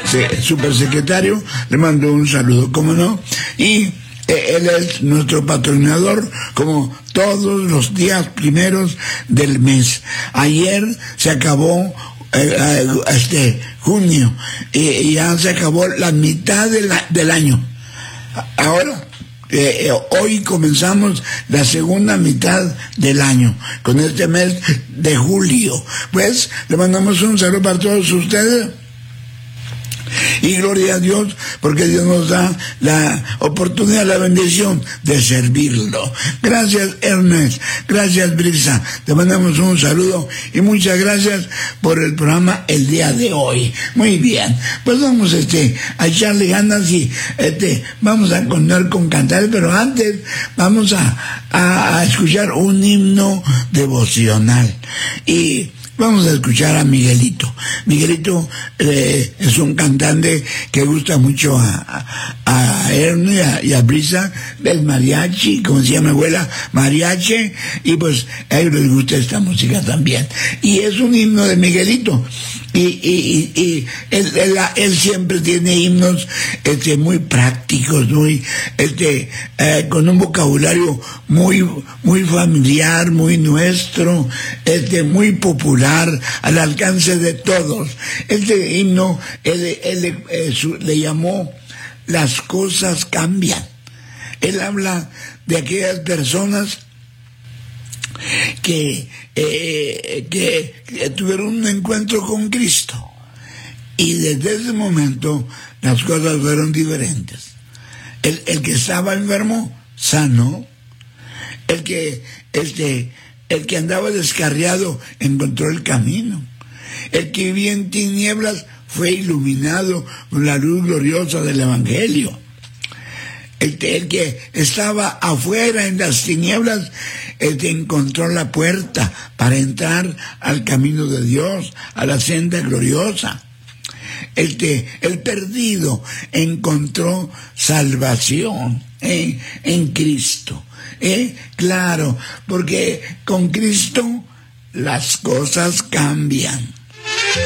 supersecretario, le mando un saludo, cómo no, y él es nuestro patrocinador como todos los días primeros del mes. Ayer se acabó junio y ya se acabó la mitad del año. Ahora hoy comenzamos la segunda mitad del año con este mes de julio. Pues le mandamos un saludo para todos ustedes y gloria a Dios, porque Dios nos da la oportunidad, la bendición de servirlo. Gracias, Ernest, gracias, Brisa, te mandamos un saludo y muchas gracias por el programa el día de hoy. Muy bien, pues vamos a echarle ganas y vamos a continuar con cantar, pero antes vamos a escuchar un himno devocional y vamos a escuchar a Miguelito. Miguelito es un cantante que gusta mucho a Ernie y a Brisa, del mariachi, como decía mi abuela, mariachi, y pues a ellos les gusta esta música también. Y es un himno de Miguelito. Y él siempre tiene himnos muy prácticos, muy con un vocabulario muy familiar, muy nuestro, muy popular, al alcance de todos. Este himno él le llamó Las cosas cambian. Él habla de aquellas personas que tuvieron un encuentro con Cristo y desde ese momento las cosas fueron diferentes. El que estaba enfermo sanó, el que andaba descarriado encontró el camino, el que vivía en tinieblas fue iluminado con la luz gloriosa del Evangelio. El que estaba afuera en las tinieblas, encontró la puerta para entrar al camino de Dios, a la senda gloriosa. El perdido encontró salvación en Cristo. Claro, porque con Cristo las cosas cambian.